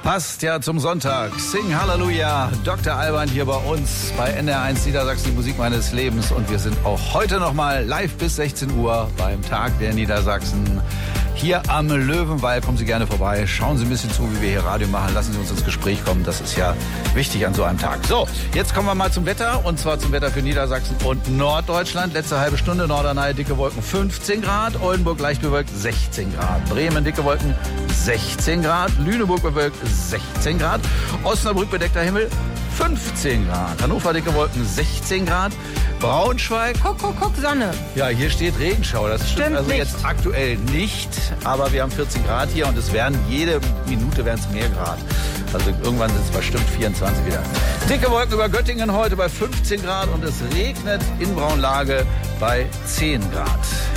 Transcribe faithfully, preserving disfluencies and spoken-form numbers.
Passt ja zum Sonntag. Sing Halleluja. Doktor Alban hier bei uns bei N D R eins Niedersachsen, die Musik meines Lebens. Und wir sind auch heute nochmal live bis sechzehn Uhr beim Tag der Niedersachsen. Hier am Löwenwald, kommen Sie gerne vorbei. Schauen Sie ein bisschen zu, wie wir hier Radio machen. Lassen Sie uns ins Gespräch kommen. Das ist ja wichtig an so einem Tag. So, jetzt kommen wir mal zum Wetter. Und zwar zum Wetter für Niedersachsen und Norddeutschland. Letzte halbe Stunde. Norderney, dicke Wolken, fünfzehn Grad. Oldenburg, leicht bewölkt, sechzehn Grad. Bremen, dicke Wolken, sechzehn Grad. Lüneburg, bewölkt, sechzehn Grad. Osnabrück, bedeckter Himmel, fünfzehn Grad. Hannover, dicke Wolken, sechzehn Grad. Braunschweig. Guck, guck, guck, Sonne. Ja, hier steht Regenschauer. Das stimmt, Stimmt also nicht. jetzt aktuell nicht. Aber wir haben vierzehn Grad hier und es werden jede Minute werden es mehr Grad. Also irgendwann sind es bestimmt vierundzwanzig wieder. Dicke Wolken über Göttingen heute bei fünfzehn Grad und es regnet in Braunlage bei zehn Grad.